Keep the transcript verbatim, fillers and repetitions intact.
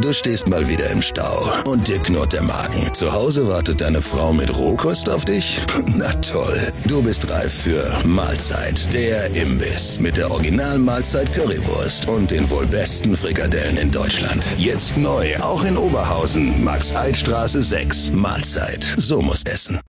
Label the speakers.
Speaker 1: Du stehst mal wieder im Stau und dir knurrt der Magen. Zu Hause wartet deine Frau mit Rohkost auf dich? Na toll, du bist reif für Mahlzeit, der Imbiss mit der Original-Mahlzeit Currywurst und den wohl besten Frikadellen in Deutschland. Jetzt neu, auch in Oberhausen, Max-Eid-Straße sechs. Mahlzeit, so muss essen.